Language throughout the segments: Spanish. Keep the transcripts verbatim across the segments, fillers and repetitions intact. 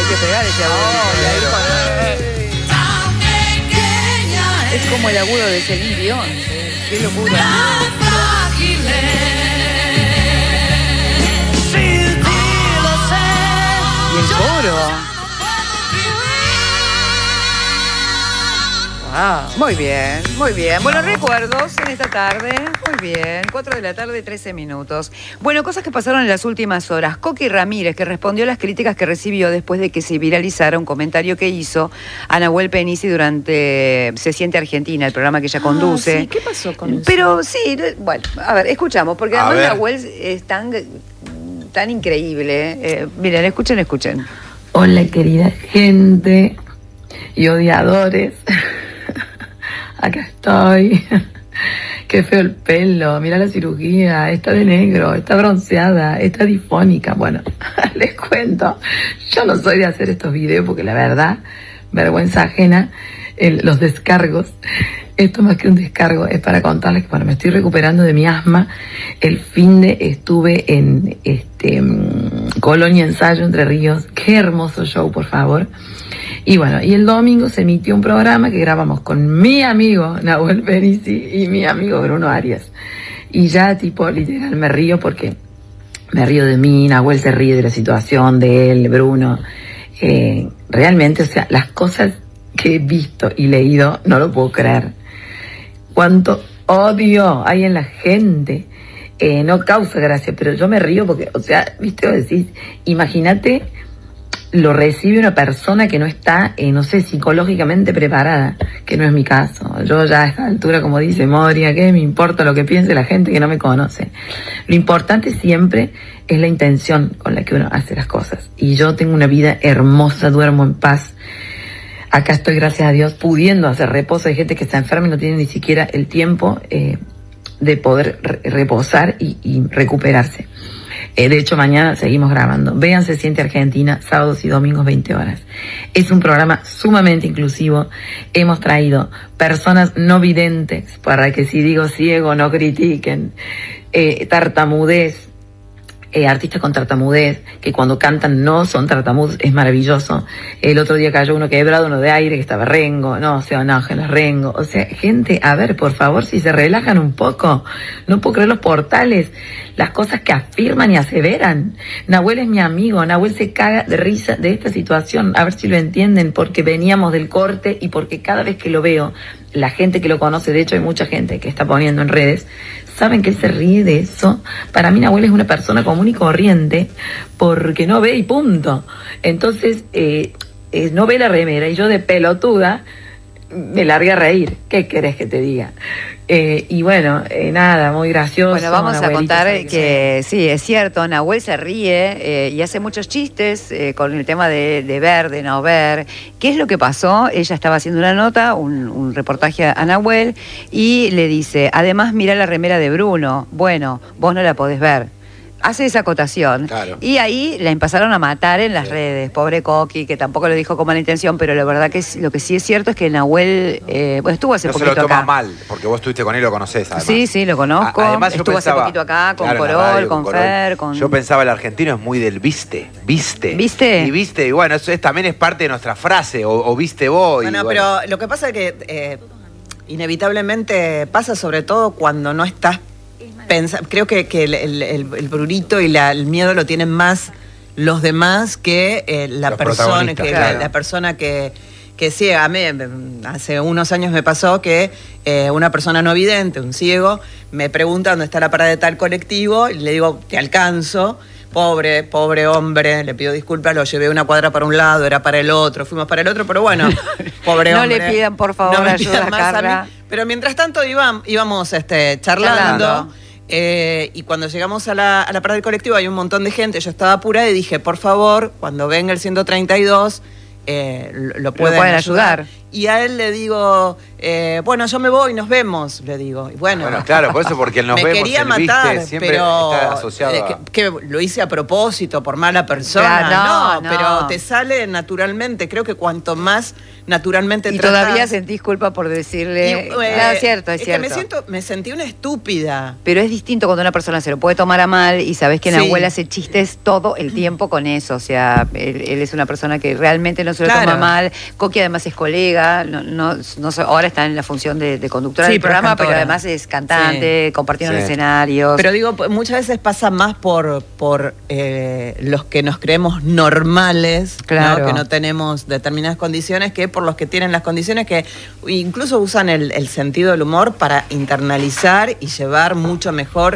que pegar ese agudo. Es como el agudo de Celine Dion. Qué locura. Y el coro. Wow. Muy bien, muy bien. Bueno, recuerdos en esta tarde. Muy bien. cuatro de la tarde, trece minutos. Bueno, cosas que pasaron en las últimas horas. Coqui Ramírez, que respondió a las críticas que recibió después de que se viralizara un comentario que hizo a Nahuel Penisi durante Se Siente Argentina, el programa que ella conduce. Ah, sí. ¿Qué pasó con eso? Pero sí, bueno, a ver, escuchamos, porque A además ver. Nahuel es tan, tan increíble. Eh, miren, escuchen, escuchen. Hola, querida gente y odiadores. Acá estoy. Qué feo el pelo. Mira la cirugía. Está de negro. Está bronceada. Está difónica. Bueno, les cuento. Yo no soy de hacer estos videos porque la verdad, vergüenza ajena, el, los descargos. Esto más que un descargo es para contarles que bueno, me estoy recuperando de mi asma. El fin de estuve en este Colonia Ensayo, Entre Ríos. Qué hermoso show, por favor. Y bueno, y el domingo se emitió un programa que grabamos con mi amigo Nahuel Penisi y mi amigo Bruno Arias. Y ya tipo literal me río porque me río de mí, Nahuel se ríe de la situación, de él, Bruno. Eh, realmente, o sea, las cosas que he visto y leído no lo puedo creer. Cuánto odio hay en la gente. Eh, no causa gracia, pero yo me río porque, o sea, viste, vos decís, imagínate, lo recibe una persona que no está, eh, no sé, psicológicamente preparada, que no es mi caso. Yo ya a esta altura, como dice Moria, ¿qué me importa lo que piense la gente que no me conoce? Lo importante siempre es la intención con la que uno hace las cosas. Y yo tengo una vida hermosa, duermo en paz. Acá estoy, gracias a Dios, pudiendo hacer reposo. Hay gente que está enferma y no tiene ni siquiera el tiempo eh, de poder re reposar y, y recuperarse. Eh, de hecho, mañana seguimos grabando. Vean Se Siente Argentina, sábados y domingos, veinte horas. Es un programa sumamente inclusivo. Hemos traído personas no videntes, para que si digo ciego no critiquen, eh, tartamudez, Eh, artistas con tartamudez, que cuando cantan no son tartamudos, es maravilloso. El otro día cayó uno quebrado, uno de aire, que estaba Rengo, no, o sea, no, no es Rengo. O sea, gente, a ver, por favor, si se relajan un poco. No puedo creer los portales, las cosas que afirman y aseveran. Nahuel es mi amigo, Nahuel se caga de risa de esta situación, a ver si lo entienden, porque veníamos del corte y porque cada vez que lo veo, la gente que lo conoce, de hecho hay mucha gente que está poniendo en redes, saben que él se ríe de eso. Para mí Nahuel es una persona común y corriente porque no ve y punto. Entonces eh, eh, no ve la remera y yo de pelotuda me largué a reír. ¿Qué querés que te diga? Eh, y bueno, eh, nada, muy gracioso. Bueno, vamos a contar que, que sí, es cierto, Nahuel se ríe eh, y hace muchos chistes eh, con el tema de, de ver, de no ver. ¿Qué es lo que pasó? Ella estaba haciendo una nota, un, un reportaje a Nahuel y le dice, además mira la remera de Bruno. Bueno, vos no la podés ver. Hace esa acotación. Claro. Y ahí la empezaron a matar en las sí. redes. Pobre Coqui, que tampoco lo dijo con mala intención, pero la verdad que es, lo que sí es cierto es que Nahuel eh, bueno, estuvo hace no poquito acá. No se lo toma mal, porque vos estuviste con él y lo conocés, además. Sí, sí, lo conozco. A, además, estuvo pensaba, hace poquito acá con claro, Corol, radio, con, con Fer, con... Yo pensaba, el argentino es muy del viste, viste. ¿Viste? Y viste, y bueno, eso es, también es parte de nuestra frase, o, o viste vos. Bueno, y, bueno, pero lo que pasa es que eh, inevitablemente pasa sobre todo cuando no estás pensando. Creo que, que el, el, el, el prurito y la, el miedo lo tienen más los demás que eh, la los persona que claro. la, la persona que, que ciega. A mí hace unos años me pasó que eh, una persona no vidente, un ciego, me pregunta dónde está la parada de tal colectivo y le digo, te alcanzo. Pobre, pobre hombre, le pido disculpas, lo llevé una cuadra para un lado, era para el otro, fuimos para el otro, pero bueno, pobre no hombre. No le pidan, por favor, no me ayuda pidan más Carla. a mí. Pero mientras tanto íbamos, íbamos este, charlando, charlando. Eh, y cuando llegamos a la, a la parada del colectivo hay un montón de gente, yo estaba apurada y dije, por favor, cuando venga el ciento treinta y dos, eh, lo pueden, lo pueden ayudar. ayudar. Y a él le digo, eh, bueno, yo me voy, nos vemos, le digo. Y bueno, Bueno, claro, por eso, porque el nos me vemos, quería el matar, viste, siempre pero está asociado eh, a... que, que lo hice a propósito, por mala persona. Claro, no, no, no. pero te sale naturalmente. Creo que cuanto más naturalmente Y tratás, todavía sentís culpa por decirle... y, no, eh, es cierto, es, es cierto. que me siento, me sentí una estúpida. Pero es distinto cuando una persona se lo puede tomar a mal y sabes que Sí. Nahuel hace chistes todo el tiempo con eso. O sea, él, él es una persona que realmente no se lo Claro. toma mal. Coqui además es colega, no, no, no sé, ahora está en la función de, de conductora Sí, del pero es programa, pero cantora. además es cantante, compartiendo Sí. escenarios. Pero digo, muchas veces pasa más por, por eh, los que nos creemos normales, Claro. ¿no? Que no tenemos determinadas condiciones, que por los que tienen las condiciones, que incluso usan el, el sentido del humor para internalizar y llevar mucho mejor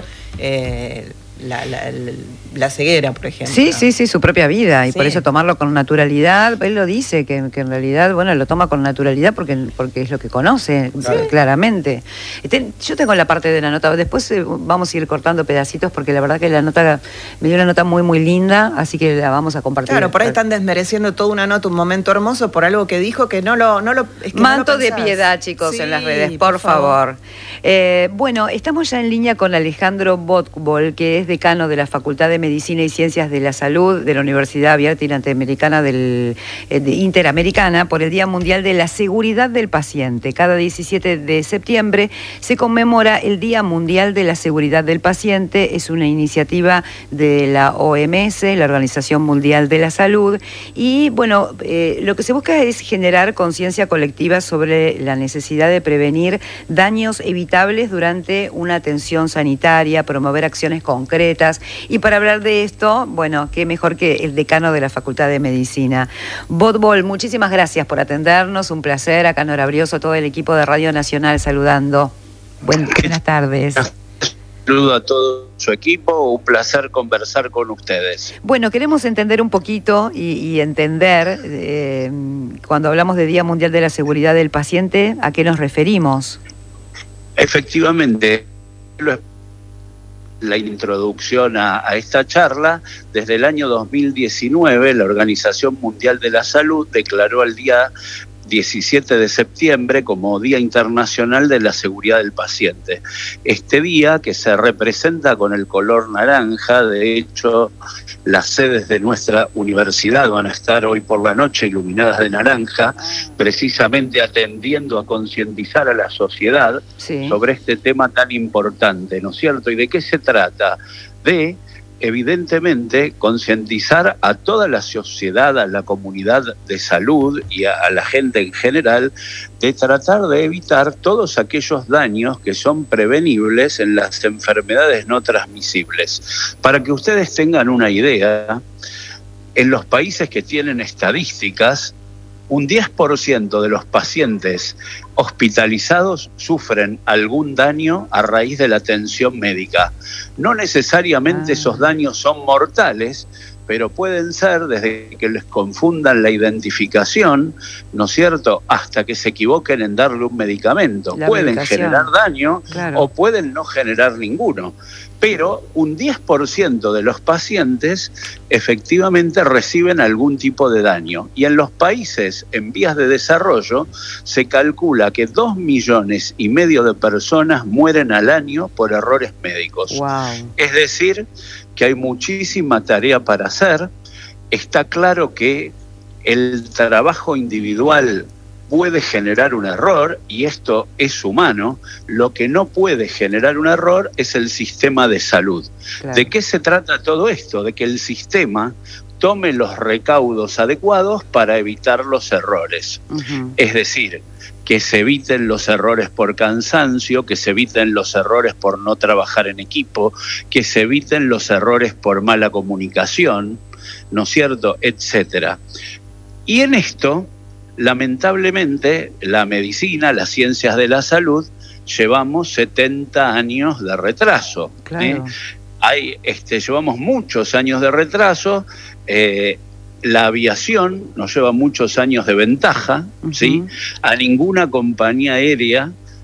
eh, la, la, la, la ceguera, por ejemplo. Sí, sí, sí, su propia vida. Y Sí. por eso tomarlo con naturalidad. Él lo dice, que, que en realidad, bueno, lo toma con naturalidad porque, porque es lo que conoce, Claro. claramente. Este, yo tengo la parte de la nota. Después eh, vamos a ir cortando pedacitos porque la verdad que la nota, me dio una nota muy, muy linda, así que la vamos a compartir. Claro, por ahí están desmereciendo toda una nota, un momento hermoso por algo que dijo que no lo... No lo es que Manto no lo de pensás. piedad, chicos, Sí, en las redes, por, favor. Eh, bueno, estamos ya en línea con Alejandro Botbol, que es decano de la Facultad de Medicina y Ciencias de la Salud de la Universidad Abierta Interamericana del, eh, de Interamericana por el Día Mundial de la Seguridad del Paciente. Cada diecisiete de septiembre se conmemora el Día Mundial de la Seguridad del Paciente. Es una iniciativa de la O M S, la Organización Mundial de la Salud. Y bueno, eh, lo que se busca es generar conciencia colectiva sobre la necesidad de prevenir daños evitables durante una atención sanitaria, promover acciones concretas. Y para hablar de esto, bueno, qué mejor que el decano de la Facultad de Medicina. Botbol, muchísimas gracias por atendernos, un placer. Acá Nora Brioso, todo el equipo de Radio Nacional saludando. Buen- buenas tardes. Saludo a todo su equipo, un placer conversar con ustedes. Bueno, queremos entender un poquito y, y entender, eh, cuando hablamos de Día Mundial de la Seguridad del Paciente, ¿a qué nos referimos? Efectivamente, la introducción a, a esta charla, desde el año dos mil diecinueve, la Organización Mundial de la Salud declaró el día diecisiete de septiembre como Día Internacional de la Seguridad del Paciente. Este día, que se representa con el color naranja, de hecho, las sedes de nuestra universidad van a estar hoy por la noche iluminadas de naranja, precisamente atendiendo a concientizar a la sociedad Sí. sobre este tema tan importante, ¿no es cierto? ¿Y de qué se trata? De, evidentemente, concientizar a toda la sociedad, a la comunidad de salud y a, a la gente en general, de tratar de evitar todos aquellos daños que son prevenibles en las enfermedades no transmisibles. Para que ustedes tengan una idea, en los países que tienen estadísticas, un diez por ciento de los pacientes hospitalizados sufren algún daño a raíz de la atención médica. No necesariamente Ah. esos daños son mortales, pero pueden ser desde que les confundan la identificación, ¿no es cierto?, hasta que se equivoquen en darle un medicamento. La pueden medicación. generar daño Claro. o pueden no generar ninguno. Pero un diez por ciento de los pacientes efectivamente reciben algún tipo de daño. Y en los países en vías de desarrollo se calcula que dos millones y medio de personas mueren al año por errores médicos. Wow. Es decir, que hay muchísima tarea para hacer. Está claro que el trabajo individual puede generar un error, y esto es humano. Lo que no puede generar un error es el sistema de salud. Claro. ¿De qué se trata todo esto? De que el sistema tome los recaudos adecuados para evitar los errores. Ujú. Es decir, que se eviten los errores por cansancio, que se eviten los errores por no trabajar en equipo, que se eviten los errores por mala comunicación, ¿no es cierto?, etcétera. Y en esto, lamentablemente, la medicina, las ciencias de la salud, llevamos setenta años de retraso. Claro. ¿eh? Hay, este, llevamos muchos años de retraso. eh, La aviación nos lleva muchos años de ventaja, Ujú. ¿sí? A ninguna compañía aérea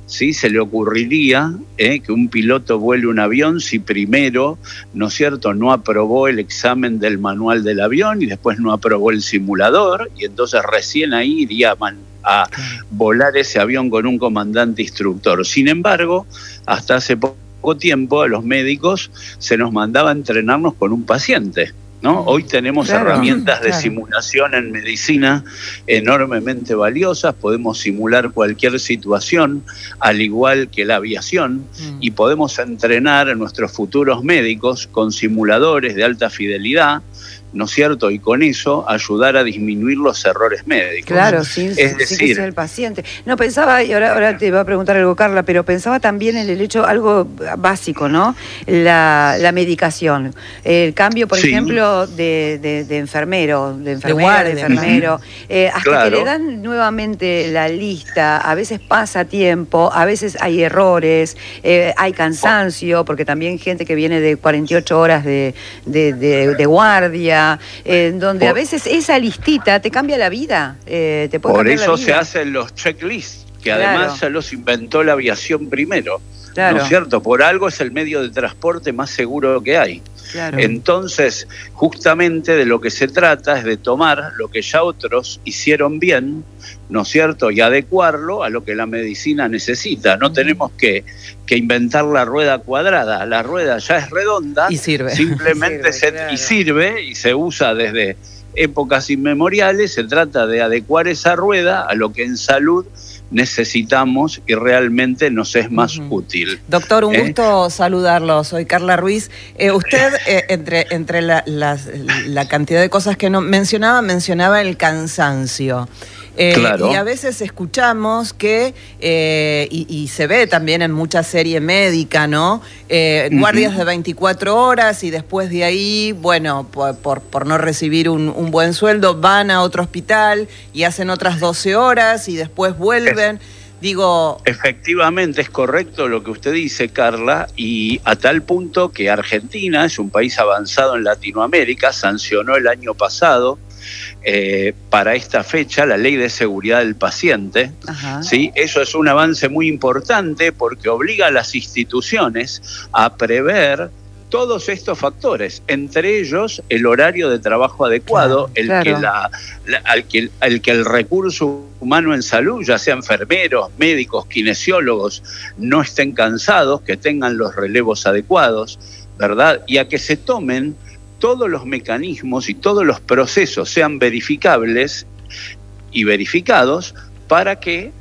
¿sí? Se le ocurriría eh, que un piloto vuele un avión si primero, ¿no es cierto?, no aprobó el examen del manual del avión y después no aprobó el simulador, y entonces recién ahí iría a, a volar ese avión con un comandante instructor. Sin embargo, hasta hace poco tiempo a los médicos se nos mandaba a entrenarnos con un paciente, ¿no? Hoy tenemos claro, herramientas de claro. simulación en medicina enormemente valiosas, podemos simular cualquier situación, al igual que la aviación, mm. y podemos entrenar a nuestros futuros médicos con simuladores de alta fidelidad, ¿no es cierto? Y con eso ayudar a disminuir los errores médicos. Claro, sin, es sin decir, que sea el paciente. No, pensaba, y ahora, ahora te va a preguntar algo, Carla, pero pensaba también en el hecho, algo básico, ¿no? La, la medicación. El cambio, por sí. ejemplo, de, de, de enfermero, de enfermera, de, de enfermero, eh, hasta claro. que le dan nuevamente la lista, a veces pasa tiempo, a veces hay errores, eh, hay cansancio, porque también gente que viene de cuarenta y ocho horas de, de, de, de guardia, en eh, donde por, a veces esa listita te cambia la vida. Eh, te puede por eso la vida. Se hacen los checklists, que claro. además ya los inventó la aviación primero. Claro. ¿No es cierto? Por algo es el medio de transporte más seguro que hay. Claro. Entonces, justamente de lo que se trata es de tomar lo que ya otros hicieron bien, ¿no es cierto?, y adecuarlo a lo que la medicina necesita. No tenemos que, que inventar la rueda cuadrada, la rueda ya es redonda y sirve. Simplemente sirve, se, claro. y sirve y se usa desde épocas inmemoriales. Se trata de adecuar esa rueda a lo que en salud necesitamos y realmente nos es más uh-huh. útil. Doctor, un ¿Eh? gusto saludarlo. Soy Carla Ruiz. Eh, usted, eh, entre, entre la, la, la cantidad de cosas que no mencionaba, mencionaba el cansancio. Eh, claro. Y a veces escuchamos que, eh, y, y se ve también en mucha serie médica, ¿no? Eh, uh-huh. Guardias de veinticuatro horas y después de ahí, bueno, por, por, por no recibir un, un buen sueldo, van a otro hospital y hacen otras doce horas y después vuelven. Es, Digo... Efectivamente, es correcto lo que usted dice, Carla, y a tal punto que Argentina es un país avanzado en Latinoamérica, sancionó el año pasado Eh, para esta fecha la Ley de Seguridad del Paciente. Ajá. ¿Sí? Eso es un avance muy importante porque obliga a las instituciones a prever todos estos factores, entre ellos el horario de trabajo adecuado, claro, el, claro. Que la, la, al que, el que el recurso humano en salud, ya sea enfermeros, médicos, kinesiólogos, no estén cansados, que tengan los relevos adecuados, ¿verdad? Y a que se tomen todos los mecanismos y todos los procesos sean verificables y verificados para que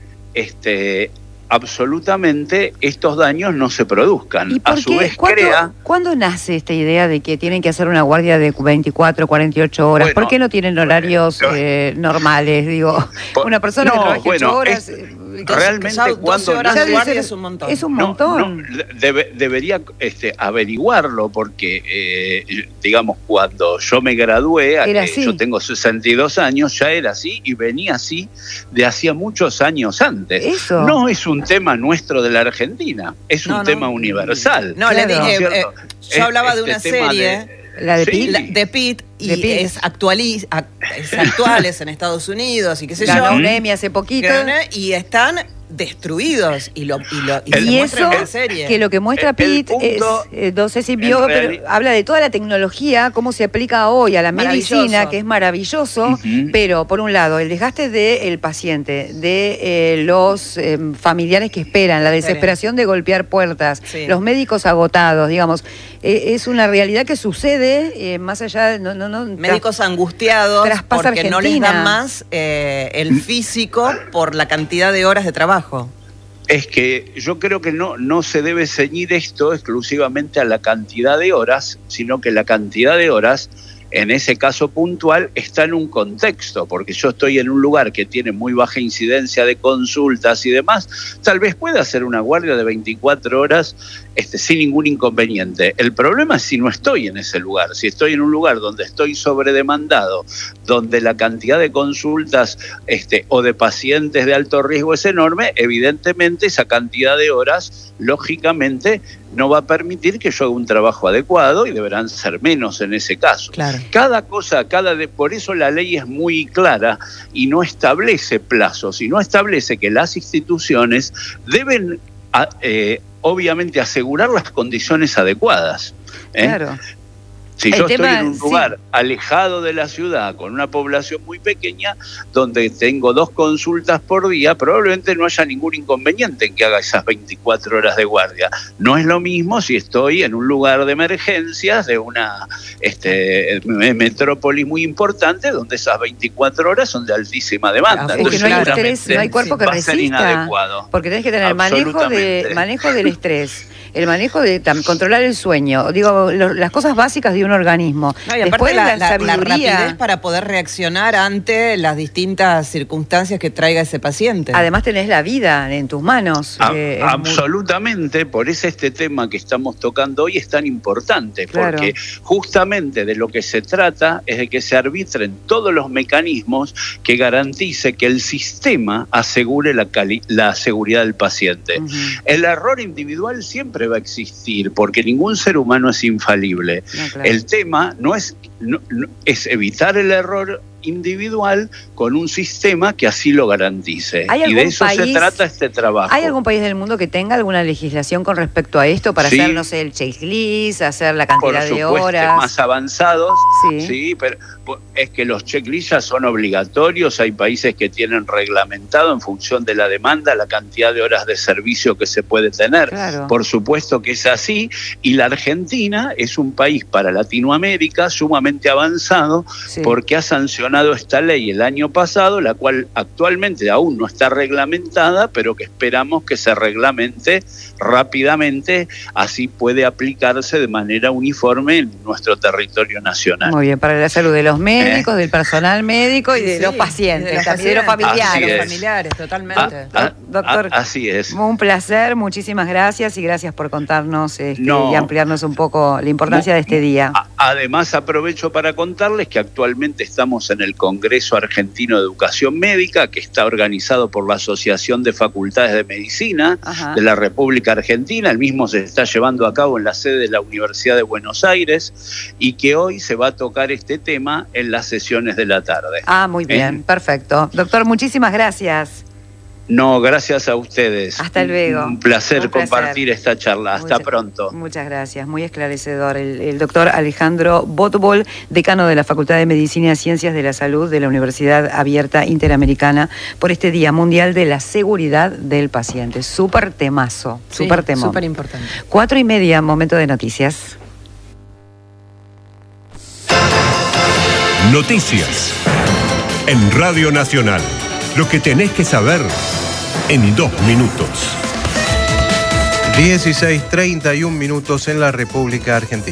este, absolutamente estos daños no se produzcan. ¿Y por a su qué? vez ¿Cuándo, crea... ¿Cuándo nace esta idea de que tienen que hacer una guardia de veinticuatro, cuarenta y ocho horas? Bueno, ¿por qué no tienen horarios bueno, eh, normales? Digo, por, una persona no, que trabaja bueno, ocho horas... Es, realmente cuando horas de guardia es un montón. Es un montón. No, no, debe, debería este, averiguarlo porque, eh, digamos, cuando yo me gradué, era eh, así. Yo tengo sesenta y dos años, ya era así y venía así de hacía muchos años antes. Eso. No es un tema nuestro de la Argentina, es un no, tema no. universal. No, claro. le dije, ¿no eh, yo hablaba este de una serie... De, La de sí. Pitt. La, de Pitt, y de Pitt. es, actualiz, es actuales en Estados Unidos y qué sé yo. Ganó un Emmy hace poquito. Y están destruidos y lo, y lo y, y eso en la serie. Que lo que muestra Pitt es, eh, no sé si vio, pero habla de toda la tecnología, cómo se aplica hoy a la medicina, que es maravilloso, uh-huh. pero por un lado, el desgaste del paciente, de eh, los eh, familiares que esperan, la desesperación de golpear puertas, sí. los médicos agotados, digamos, eh, es una realidad que sucede eh, más allá de... No, no, no, médicos tras, angustiados porque Argentina. No les dan más eh, el físico por la cantidad de horas de trabajo. Es que yo creo que no, no se debe ceñir esto exclusivamente a la cantidad de horas, sino que la cantidad de horas, en ese caso puntual, está en un contexto, porque yo estoy en un lugar que tiene muy baja incidencia de consultas y demás, tal vez pueda hacer una guardia de veinticuatro horas este, sin ningún inconveniente. El problema es si no estoy en ese lugar, si estoy en un lugar donde estoy sobredemandado, donde la cantidad de consultas este, o de pacientes de alto riesgo es enorme, evidentemente esa cantidad de horas, lógicamente, no va a permitir que yo haga un trabajo adecuado y deberán ser menos en ese caso. Claro. Cada cosa, cada de, por eso la ley es muy clara y no establece plazos, y no establece que las instituciones deben, a, eh, obviamente, asegurar las condiciones adecuadas. ¿eh? Claro. Si El yo tema, estoy en un lugar sí. alejado de la ciudad, con una población muy pequeña, donde tengo dos consultas por día, probablemente no haya ningún inconveniente en que haga esas veinticuatro horas de guardia. No es lo mismo si estoy en un lugar de emergencias, de una este, metrópoli muy importante, donde esas veinticuatro horas son de altísima demanda. Es que no hay Seguramente estrés, no hay cuerpo que va a ser resista, inadecuado. porque tenés que tener manejo, de, manejo del estrés, el manejo de tam, controlar el sueño, digo, lo, las cosas básicas de un organismo. No, y Después la, la, la, sabiduría, la rapidez para poder reaccionar ante las distintas circunstancias que traiga ese paciente. Además tenés la vida en tus manos. A, eh, absolutamente, muy... por eso este tema que estamos tocando hoy es tan importante, claro. porque justamente de lo que se trata es de que se arbitren todos los mecanismos que garantice que el sistema asegure la, cali la seguridad del paciente. Uh-huh. El error individual siempre va a existir, porque ningún ser humano es infalible. No, claro. El tema no es, no, no, es evitar el error individual con un sistema que así lo garantice. Y de eso país, se trata este trabajo. ¿Hay algún país del mundo que tenga alguna legislación con respecto a esto para sí. hacer, no sé, el checklist, hacer la cantidad Por de horas? Más avanzados, sí. sí, pero es que los checklists ya son obligatorios. Hay países que tienen reglamentado en función de la demanda la cantidad de horas de servicio que se puede tener. Claro. Por supuesto que es así, y la Argentina es un país para Latinoamérica sumamente avanzado, sí. porque ha sancionado esta ley el año pasado, la cual actualmente aún no está reglamentada, pero que esperamos que se reglamente rápidamente, así puede aplicarse de manera uniforme en nuestro territorio nacional. Muy bien, para la salud de los médicos, ¿Eh? del personal médico y de sí, los pacientes, de los, también de los familiares. Los familiares, totalmente. A, a, Doctor, a, así es. Un placer, muchísimas gracias y gracias por contarnos este, no, y ampliarnos un poco la importancia de este día. Además, aprovecho para contarles que actualmente estamos en el Congreso Argentino de Educación Médica, que está organizado por la Asociación de Facultades de Medicina Ajá. de la República Argentina. El mismo se está llevando a cabo en la sede de la Universidad de Buenos Aires y que hoy se va a tocar este tema en las sesiones de la tarde. Ah, muy bien, ¿Eh? perfecto. Doctor, muchísimas gracias. No, gracias a ustedes. Hasta luego. Un placer, Un placer. compartir esta charla. Hasta muchas, pronto. Muchas gracias, muy esclarecedor. El, el doctor Alejandro Botbol, decano de la Facultad de Medicina y Ciencias de la Salud de la Universidad Abierta Interamericana, por este Día Mundial de la Seguridad del Paciente. Súper temazo, sí, súper temón. Súper importante. Cuatro y media, momento de noticias. Noticias en Radio Nacional. Lo que tenés que saber en dos minutos. dieciséis treinta y un minutos en la República Argentina.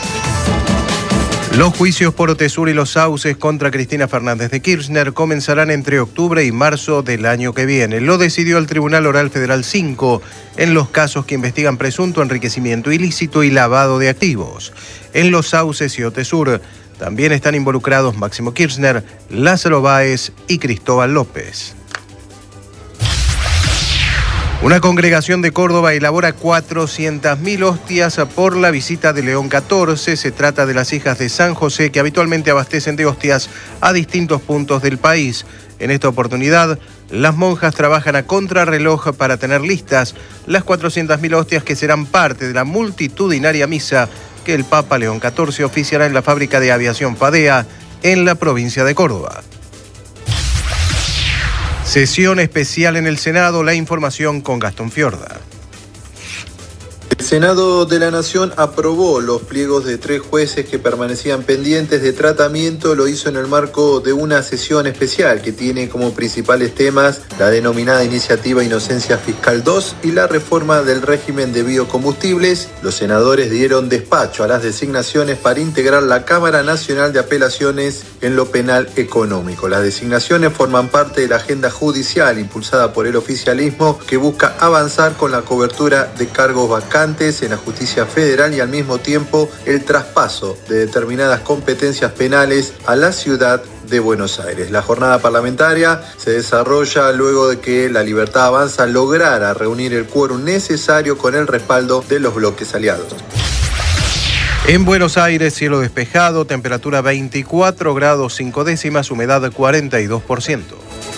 Los juicios por Otesur y los Sauces contra Cristina Fernández de Kirchner comenzarán entre octubre y marzo del año que viene. Lo decidió el Tribunal Oral Federal cinco en los casos que investigan presunto enriquecimiento ilícito y lavado de activos. En los Sauces y Otesur también están involucrados Máximo Kirchner, Lázaro Báez y Cristóbal López. Una congregación de Córdoba elabora cuatrocientas mil hostias por la visita de León catorce. Se trata de las hijas de San José que habitualmente abastecen de hostias a distintos puntos del país. En esta oportunidad, las monjas trabajan a contrarreloj para tener listas las cuatrocientas mil hostias que serán parte de la multitudinaria misa que el Papa León catorce oficiará en la fábrica de aviación Fadea en la provincia de Córdoba. Sesión especial en el Senado, la información con Gastón Fiorda. El Senado de la Nación aprobó los pliegos de tres jueces que permanecían pendientes de tratamiento. Lo hizo en el marco de una sesión especial que tiene como principales temas la denominada Iniciativa Inocencia Fiscal dos y la reforma del régimen de biocombustibles. Los senadores dieron despacho a las designaciones para integrar la Cámara Nacional de Apelaciones en lo penal económico. Las designaciones forman parte de la agenda judicial impulsada por el oficialismo que busca avanzar con la cobertura de cargos vacantes en la justicia federal y al mismo tiempo el traspaso de determinadas competencias penales a la ciudad de Buenos Aires. La jornada parlamentaria se desarrolla luego de que La Libertad Avanza lograra reunir el quórum necesario con el respaldo de los bloques aliados. En Buenos Aires, cielo despejado, temperatura veinticuatro grados cinco décimas, humedad cuarenta y dos por ciento.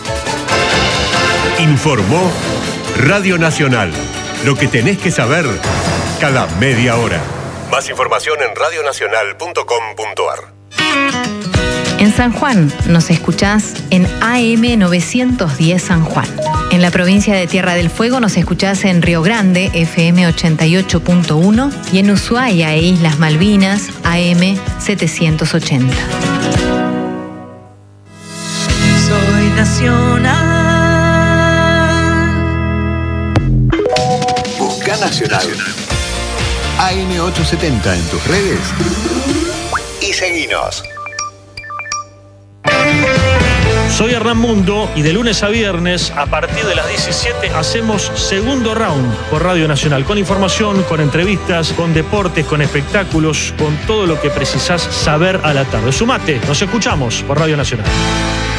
Informó Radio Nacional. Lo que tenés que saber cada media hora. Más información en radionacional punto com punto ar. En San Juan nos escuchás en A M novecientos diez San Juan. En la provincia de Tierra del Fuego nos escuchás en Río Grande, F M ochenta y ocho punto uno, y en Ushuaia e Islas Malvinas, A M setecientos ochenta. Soy nacional. Busca Nacional. A M ochocientos setenta en tus redes y seguinos. Soy Hernán Mundo y de lunes a viernes a partir de las diecisiete hacemos Segundo Round por Radio Nacional, con información, con entrevistas, con deportes, con espectáculos, con todo lo que precisás saber a la tarde. Sumate, nos escuchamos por Radio Nacional.